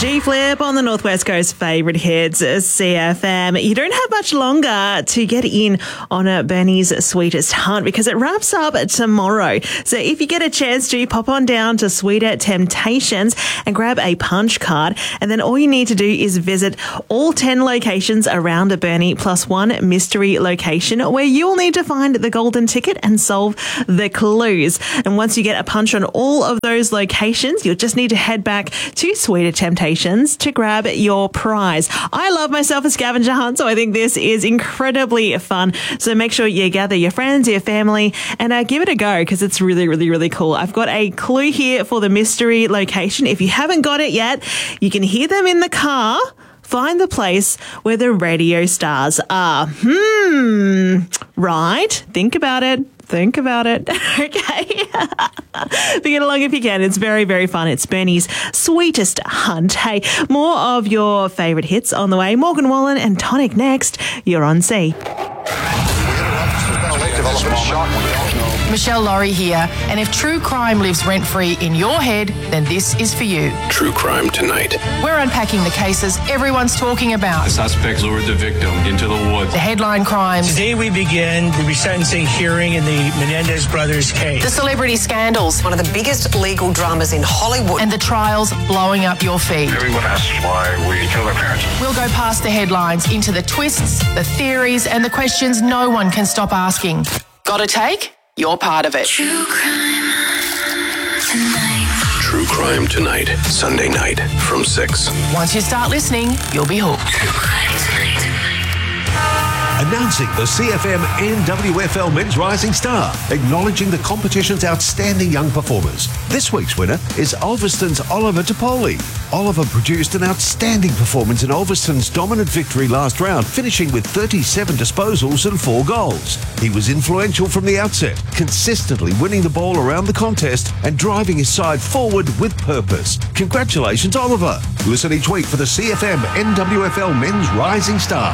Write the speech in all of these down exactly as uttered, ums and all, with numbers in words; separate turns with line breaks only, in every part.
G-Flip on the Northwest Coast favourite hits, C F M. You don't have much longer to get in on uh, Bernie's Sweetest Hunt because it wraps up tomorrow. So if you get a chance to, pop on down to Sweeter Temptations and grab a punch card. And then all you need to do is visit all ten locations around Bernie plus one mystery location where you'll need to find the golden ticket and solve the clues. And once you get a punch on all of those locations, you'll just need to head back to Sweeter Temptations to grab your prize. I love myself a scavenger hunt, so I think this is incredibly fun. So make sure you gather your friends, your family, and uh, give it a go because it's really, really, really cool. I've got a clue here for the mystery location. If you haven't got it yet, you can hear them in the car. Find the place where the radio stars are. Hmm. Right. Think about it. Think about it. Okay. But get along if you can. It's very, very fun. It's Bernie's Sweetest Hunt. Hey, more of your favourite hits on the way. Morgan Wallen and Tonic next. You're on C.
Michelle Laurie here, and if true crime lives rent-free in your head, then this is for you.
True Crime Tonight.
We're unpacking the cases everyone's talking about.
The suspects lured the victim into the woods.
The headline crimes.
Today we begin the resentencing hearing in the Menendez brothers case.
The celebrity scandals.
One of the biggest legal dramas in Hollywood.
And the trials blowing up your feed.
Everyone asks why we kill our parents.
We'll go past the headlines into the twists, the theories, and the questions no one can stop asking. Got a take? You're part of it.
True Crime Tonight. True Crime Tonight, Sunday night from six.
Once you start listening, you'll be hooked.
True Crime Tonight.
Announcing the C F M N W F L Men's Rising Star, acknowledging the competition's outstanding young performers. This week's winner is Ulverston's Oliver Topoli. Oliver produced an outstanding performance in Ulverston's dominant victory last round, finishing with thirty-seven disposals and four goals. He was influential from the outset, consistently winning the ball around the contest and driving his side forward with purpose. Congratulations, Oliver. Listen each week for the C F M N W F L Men's Rising Star.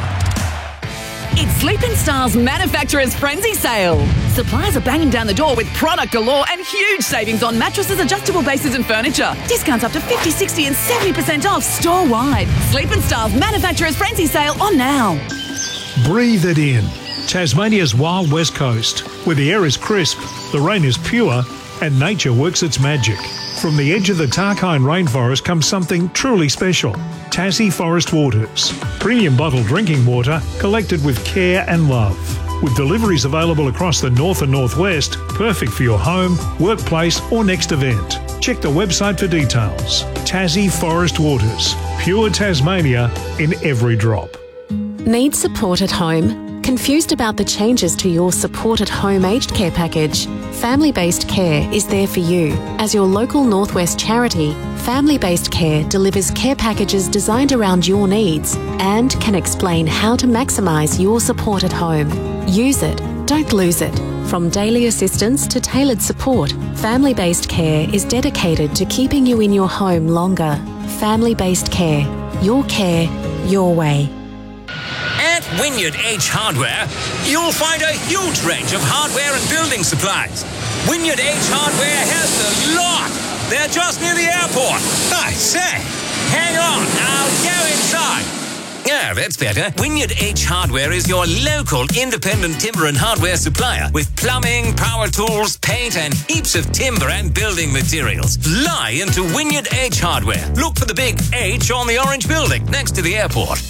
It's Sleeping Styles Manufacturer's Frenzy Sale. Suppliers are banging down the door with product galore and huge savings on mattresses, adjustable bases and furniture. Discounts up to fifty, sixty and seventy percent off store-wide. Sleeping Styles Manufacturer's Frenzy Sale on now.
Breathe it in. Tasmania's wild west coast, where the air is crisp, the rain is pure, and nature works its magic. From the edge of the Tarkine rainforest comes something truly special. Tassie Forest Waters. Premium bottled drinking water collected with care and love. With deliveries available across the north and northwest, perfect for your home, workplace or next event. Check the website for details. Tassie Forest Waters. Pure Tasmania in every drop.
Need support at home? Confused about the changes to your Support at Home aged care package? Family Based Care is there for you. As your local Northwest charity, Family Based Care delivers care packages designed around your needs and can explain how to maximise your support at home. Use it, don't lose it. From daily assistance to tailored support, Family Based Care is dedicated to keeping you in your home longer. Family Based Care. Your care, your way.
At Wynyard H Hardware, you'll find a huge range of hardware and building supplies. Wynyard H Hardware has the lot. They're just near the airport. I say, hang on, I'll go inside. Yeah, that's better. Wynyard H Hardware is your local independent timber and hardware supplier with plumbing, power tools, paint and heaps of timber and building materials. Fly into Wynyard H Hardware. Look for the big H on the orange building next to the airport.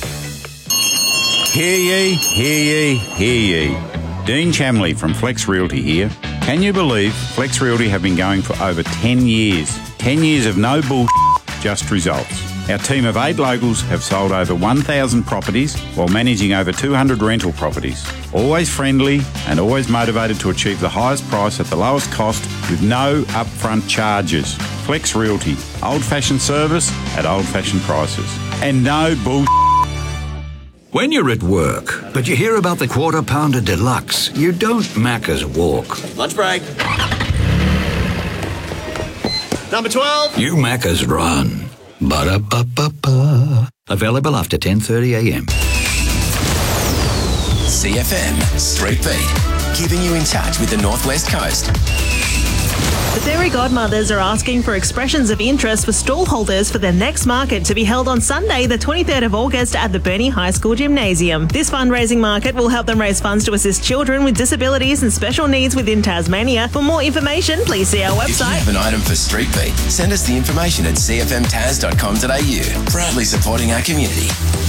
Hear ye, hear ye, hear ye. Dean Chamley from Flex Realty here. Can you believe Flex Realty have been going for over ten years? ten years of no bull, just results. Our team of eight locals have sold over one thousand properties while managing over two hundred rental properties. Always friendly and always motivated to achieve the highest price at the lowest cost with no upfront charges. Flex Realty, old-fashioned service at old-fashioned prices. And no bull.
When you're at work, but you hear about the Quarter Pounder Deluxe, you don't Macca's walk.
Lunch break. Number twelve.
You Macca's run. Ba-da-ba-ba-ba. Available after ten thirty a m.
C F M Street Beat, keeping you in touch with the Northwest Coast.
The Fairy Godmothers are asking for expressions of interest for stall holders for their next market to be held on Sunday, the twenty-third of August at the Burnie High School Gymnasium. This fundraising market will help them raise funds to assist children with disabilities and special needs within Tasmania. For more information, please see our
If you
website.
have an item for Street Beat, send us the information at c f m tas dot com dot a u. Proudly supporting our community.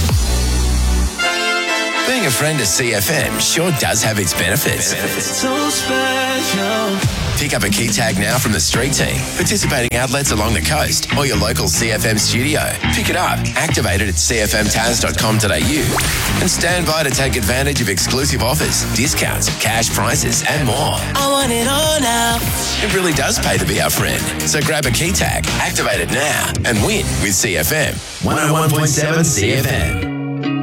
Being a friend of C F M sure does have its benefits.
So special.
Pick up a key tag now from the street team, participating outlets along the coast, or your local C F M studio. Pick it up, activate it at c f m tas dot com dot a u, and stand by to take advantage of exclusive offers, discounts, cash prizes, and more.
I want it all now.
It really does pay to be our friend. So grab a key tag, activate it now, and win with C F M. one oh one point seven C F M.